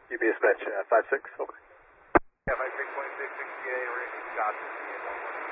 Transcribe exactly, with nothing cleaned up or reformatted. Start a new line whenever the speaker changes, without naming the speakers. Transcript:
U B S match uh, five six, over.
Yeah, five six point six, sixty-eight, we're going to Scott,